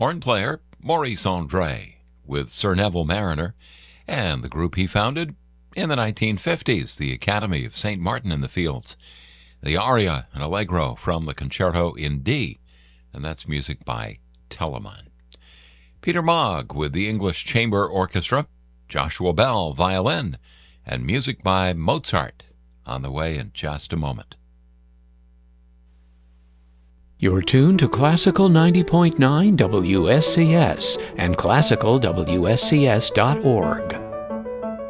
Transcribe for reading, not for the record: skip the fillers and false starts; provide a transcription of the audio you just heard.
horn player Maurice Andre with Sir Neville Mariner and the group he founded in the 1950s, the Academy of St. Martin in the Fields. The aria and allegro from the Concerto in D, and that's music by Telemann. Peter Maag with the English Chamber Orchestra, Joshua Bell, violin, and music by Mozart on the way in just a moment. You're tuned to Classical 90.9 WSCS and classicalwscs.org.